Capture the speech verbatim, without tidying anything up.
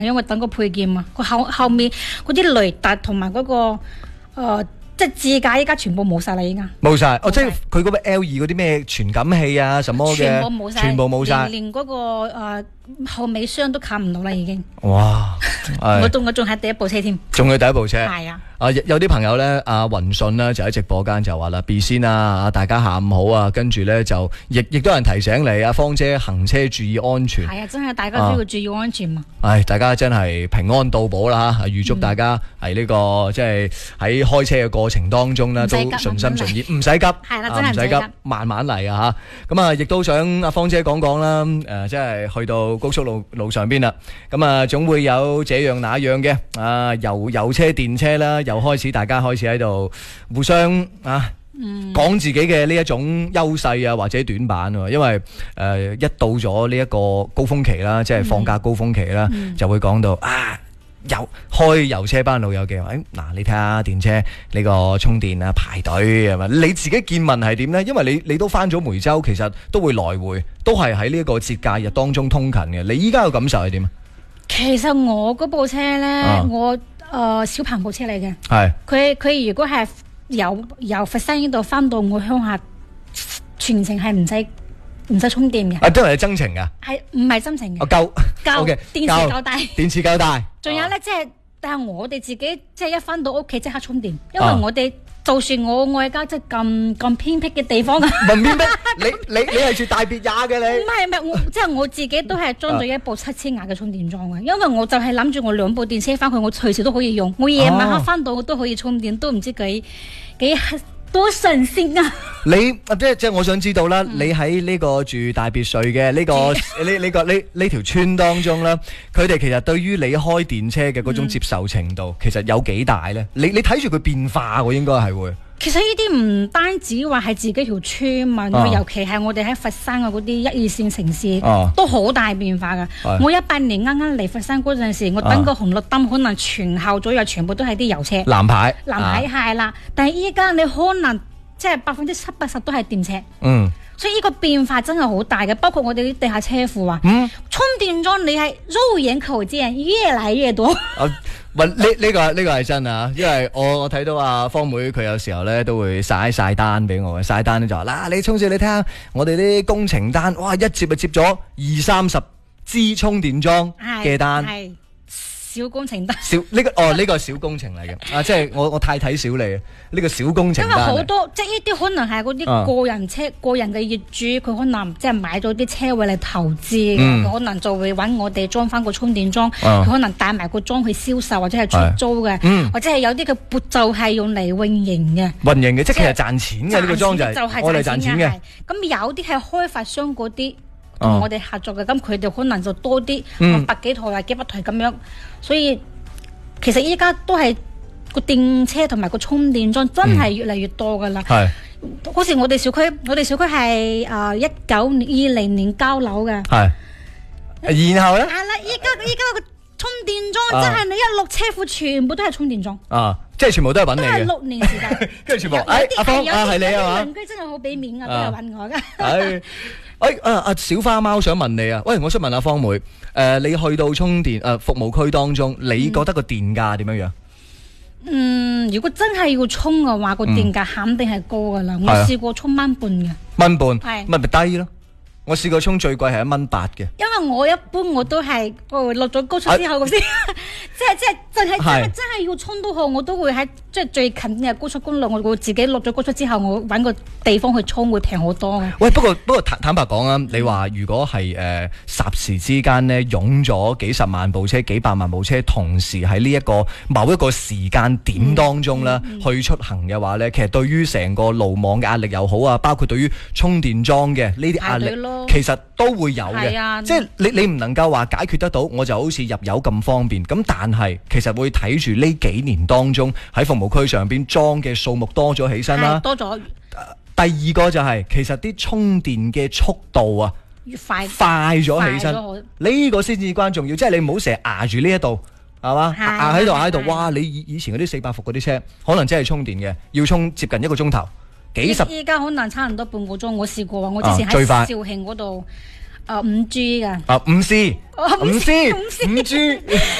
因為等個配件啊，佢後後面嗰啲雷達同埋嗰個誒、呃，即係支架依家全部冇晒啦，依家冇晒。哦，即係佢嗰個 L 二嗰啲咩傳感器啊，什麼嘅， 全部冇晒， 全部冇晒， 連連嗰、嗰個誒、呃、後尾箱都冚唔到啦，已經。 哇！ 我仲我仲係第一部車添， 仲係第一部車。 係啊。 啊，有啲朋友咧，阿雲信咧就喺直播間就話啦 ，B 先啊，大家下午好啊，跟住咧就亦亦都有人提醒你，阿芳姐行車注意安全。 係啊，真係大家都要注意安全嘛。 唉、啊，大家真係平安到寶啦嚇，預祝大家係呢、這個、嗯、即係喺開車嘅過程當中咧都順心順意，唔使急。係啦，真係唔使急，慢慢嚟啊嚇。咁啊，亦都想阿芳姐講講啦，誒、呃，即係去到高速路路上邊啦，咁啊，總會有這樣那樣嘅啊，油油車、電車啦。又開始，大家開始喺度互相啊講、嗯、自己嘅呢一種優勢啊，或者短板啊，因為誒、呃、一到咗呢一個高峰期啦，即係放假高峰期啦，嗯、就會講到啊油開油車班老友嘅，誒、哎、嗱你睇下電車呢個充電啊排隊係咪？你自己見聞係點呢？因為你你都翻咗梅州，其實都會來回，都係喺呢一個節假日當中通勤嘅。你依家嘅感受係點啊？ 其實我嗰部車呢，啊、我。誒、呃，小鵬部車嚟嘅，係佢佢如果係由由佛山呢度翻到我鄉下，全程係唔使唔使充電嘅。 啊，都係增程噶？係唔係增程嘅？ 哦，夠夠， okay, 電池夠大， 電池夠大。 仲有咧，即係但係我哋自己即係一翻到屋企即刻充電，因為我哋。啊就算我外家即係咁咁偏僻嘅地方啊， 唔偏僻，你你你係住大別也嘅你？ 唔係唔係，我即係我自己都係裝咗一部七千瓦嘅充電樁嘅，因為我就係諗住我兩部電車翻去，我隨時都可以用，我夜晚黑翻到我都可以充電，都唔知幾幾多神仙啊！ 你即係即係我想知道啦，嗯、你喺呢個住大別墅嘅呢個呢呢個呢呢條村當中咧，佢哋其實對於你開電車嘅嗰種接受程度，嗯、其實有幾大咧？你你睇住佢變化喎，應該係會。 其實呢啲唔單止話係自己條村嘛，啊、尤其係我哋喺佛山嘅嗰啲一二線城市，啊、都好大變化噶。啊、我一八年啱啱嚟佛山嗰陣時，我等個紅綠燈，可能前後左右全部都係啲油車。藍牌，藍牌係啦。但係依家你可能即係百分之七八十都係電車。嗯。所以呢個變化真係好大嘅，包括我哋啲地下車庫啊，嗯、充電樁你係肉眼可見越嚟越多。啊喂，呢呢、這個呢、這個係真啊，因為我我睇到阿芳妹佢有時候咧都會晒晒單俾我嘅，晒單咧就話嗱，你充住你睇下我哋啲工程單，哇一接就接咗二三十支充電樁嘅單。 小工程單， 小呢、這個哦呢、這個小工程嚟嘅啊，即係我我太睇小你呢、這個小工程單。 因為好多即係呢啲可能係嗰啲個人車、啊、個人嘅業主，佢可能即係買咗啲車位嚟投資嘅，佢、嗯、可能就會揾我哋裝翻個充電樁，佢、啊、可能帶埋個樁去銷售或者係出租嘅，嗯、或者係有啲嘅撥就係用嚟運營嘅。運營嘅即係其實賺錢嘅呢個樁就係我哋賺錢嘅。咁有啲係開發商嗰啲。同我哋合作嘅，咁佢哋可能就多啲，嗯、百幾台啊，幾百台咁樣，所以其實依家都係個電車同埋個充電樁真係越嚟越多噶啦。係、嗯，好似我哋小區，我哋小區係誒一九年、二零年交樓嘅。係，然後咧？係啦，依家依家個充電樁真係你一落車庫，全部都係充電樁。啊，即係全部都係揾你嘅。都係六年時間，跟住全部。誒，阿芳啊，係你係嘛？鄰居真係好俾面啊，都係揾我噶。係。誒，啊啊，小花貓想問你啊，喂，我想問阿芳妹，誒、呃，你去到充電誒、呃、服務區當中，你覺得個電價點樣樣？ 嗯，如果真係要充嘅話，個電價肯定係高噶啦。嗯、我試過充蚊半嘅，蚊半係咪咪低咯？我試過充最貴係一蚊八嘅，因為我一般我都係哦落咗高速之後先，即係即係就係真係真係要充都好，我都會喺即係最近嘅高速公路，我會自己落咗高速之後，我搵個地方去充會平好多嘅。喂，不過不過坦坦白講啊，你話如果係誒霎時之間呢，湧咗幾十萬部車、幾百萬部車，同時喺呢一個某一個時間點當中咧、嗯嗯、去出行嘅話咧，其實對於成個路網嘅壓力又好啊，包括對於充電樁嘅呢啲壓力。其實都會有嘅，啊、即係你你唔能夠話解決得到，我就好似入油咁方便。咁但係其實會睇住呢幾年當中喺服務區上邊裝嘅數目多咗起身啦，多咗、呃。第二個就係、是、其實啲充電嘅速度啊，越快快咗起身，呢個先至關重要。即係你唔好成日壓住呢一度，係嘛？壓喺度壓喺度，哇！你以以前嗰啲四百伏嗰啲車，可能真係充電嘅，要充接近一個鐘頭。幾十，依家可能差唔多半個鐘。我試過啊，我之前喺肇慶嗰度誒五 G 噶。 啊五 C，五 C，五 G。